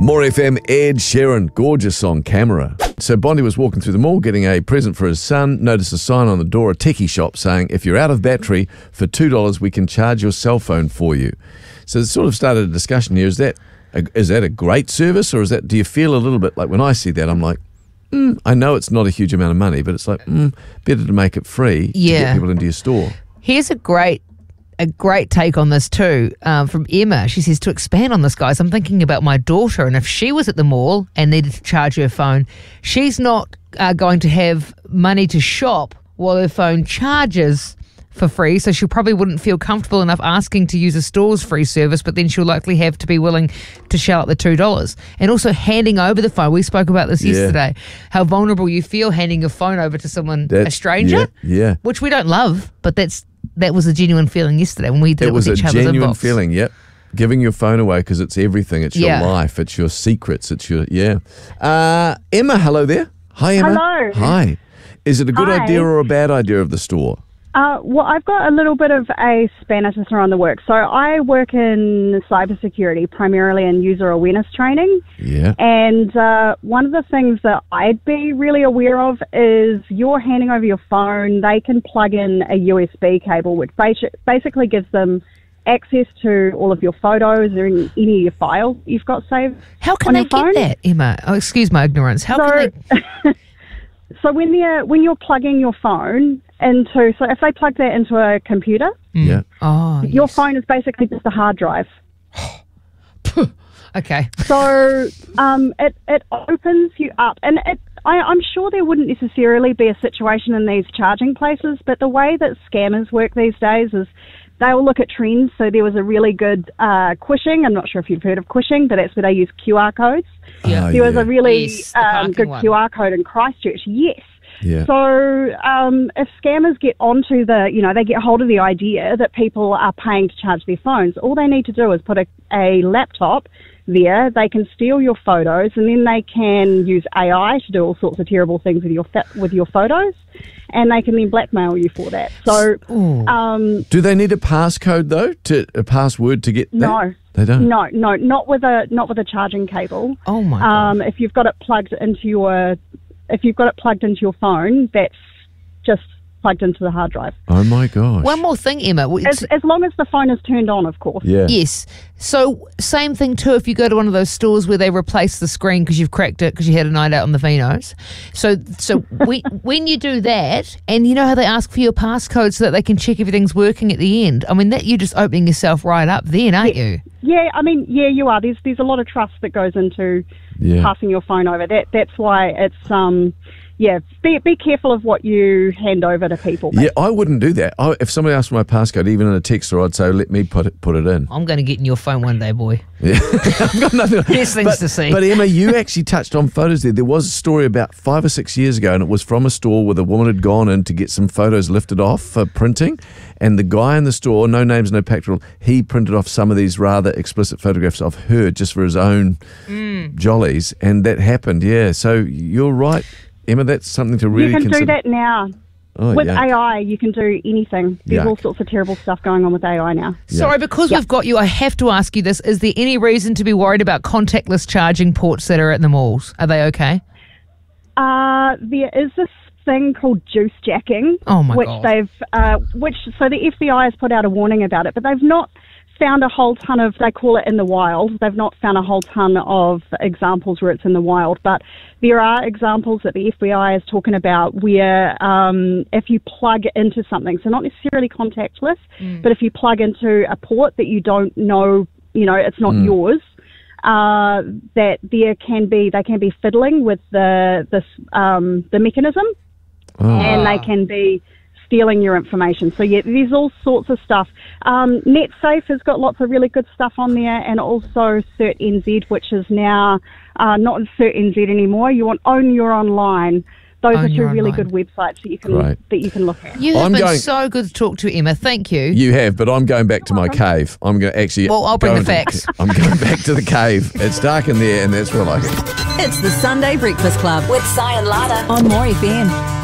More FM, Ed Sheeran, gorgeous song, Camera. So Bondi was walking through the mall getting a present for his son, noticed a sign on the door, a techie shop saying, if you're out of battery, for $2 we can charge your cell phone for you. So it sort of started a discussion here. Is that a great service, or do you feel a little bit like, when I see that, I'm like, I know it's not a huge amount of money, but it's like, better to make it free to get people into your store. Here's a great take on this too, from Emma. She says, to expand on this, guys, I'm thinking about my daughter, and if she was at the mall and needed to charge her phone, she's not going to have money to shop while her phone charges for free, so she probably wouldn't feel comfortable enough asking to use a store's free service, but then she'll likely have to be willing to shell out the $2. And also handing over the phone. We spoke about this yesterday, how vulnerable you feel handing your phone over to someone, a stranger, which we don't love, but that was a genuine feeling yesterday when we did it with each other's inbox. It was a genuine feeling, yep. Giving your phone away because it's everything. It's your life. It's your secrets. It's your, Emma, hello there. Hi, Emma. Hello. Hi. Is it a good idea or a bad idea of the store? Well, I've got a little bit of a span of this around the work. So I work in cybersecurity, primarily in user awareness training. Yeah. And one of the things that I'd be really aware of is you're handing over your phone. They can plug in a USB cable, which basically gives them access to all of your photos or any of your files you've got saved. How can they get that, Emma? Oh, excuse my ignorance. How can they... So when you're plugging your phone into, so if they plug that into a computer, your phone is basically just a hard drive. Okay. So it opens you up, and I'm sure there wouldn't necessarily be a situation in these charging places, but the way that scammers work these days is they'll look at trends. So there was a really good Quishing. I'm not sure if you've heard of Quishing, but that's where they use QR codes. Yeah. There was a really good QR code in Christchurch. Yes. Yeah. So if scammers get onto they get hold of the idea that people are paying to charge their phones, all they need to do is put a laptop there. They can steal your photos, and then they can use AI to do all sorts of terrible things with your photos, and they can then blackmail you for that. So, do they need a passcode though, a password to get that? No. They don't. No, not with a charging cable. Oh my God. If you've got it plugged into your phone, that's just plugged into the hard drive. Oh my gosh. One more thing, Emma. As long as the phone is turned on, of course. Yeah. Yes. So same thing too if you go to one of those stores where they replace the screen because you've cracked it because you had a night out on the Vinos. So when you do that, and you know how they ask for your passcode so that they can check everything's working at the end. I mean, that you're just opening yourself right up then, aren't you? Yeah, I mean, you are. There's a lot of trust that goes into passing your phone over. That's why it's be careful of what you hand over to people. Yeah, I wouldn't do that. If somebody asked for my passcode, even in a text, I'd say, let me put it in. I'm going to get in your phone one day, boy. Yeah. I've got nothing. Best things to see. But Emma, you actually touched on photos there. There was a story about 5 or 6 years ago, and it was from a store where the woman had gone in to get some photos lifted off for printing, and the guy in the store, no names, no pactoral, he printed off some of these rather explicit photographs of her just for his own jollies, and that happened, So you're right, Emma, that's something to really consider. You can do that now. With AI, you can do anything. There's all sorts of terrible stuff going on with AI now. Sorry, because we've got you, I have to ask you this. Is there any reason to be worried about contactless charging ports that are at the malls? Are they okay? There is this thing called juice jacking. Oh, my God. So the FBI has put out a warning about it, but they've not found a whole ton of, they call it in the wild. They've not found a whole ton of examples where it's in the wild, but there are examples that the FBI is talking about where if you plug into something, so not necessarily contactless, but if you plug into a port that you don't know, it's not yours, that they can be fiddling with the mechanism, and they can be stealing your information. So there's all sorts of stuff. NetSafe has got lots of really good stuff on there, and also CertNZ, which is now not CertNZ anymore. You want Own Your Online. Those are two really good websites that you can look at. You have been so good to talk to, Emma. Thank you. You have, but I'm going back to my cave. I'm going to actually. Well, I'll bring the facts. I'm going back to the cave. It's dark in there, and that's where I like it. It's the Sunday Breakfast Club with Si and Lana on More FM.